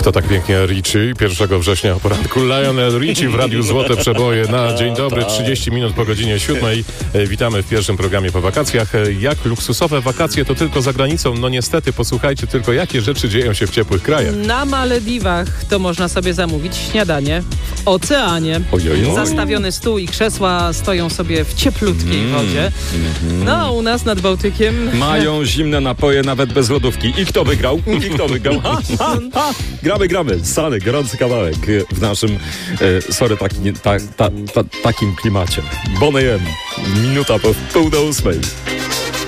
Kto tak pięknie Richie 1 września o poranku? Lionel Richie w Radiu Złote Przeboje na dzień dobry, 30 minut po godzinie 7. Witamy w pierwszym programie po wakacjach. Jak luksusowe wakacje to tylko za granicą? No niestety, posłuchajcie tylko, jakie rzeczy dzieją się w ciepłych krajach. Na Malediwach to można sobie zamówić śniadanie w oceanie. Ojojoj. Zastawiony stół i krzesła stoją sobie w cieplutkiej wodzie. No a u nas nad Bałtykiem... Mają zimne napoje nawet bez lodówki. I kto wygrał? Ha, ha, ha. Gramy. Sany, gorący kawałek w naszym, takim klimacie. Bonejem. Minuta po 7:30.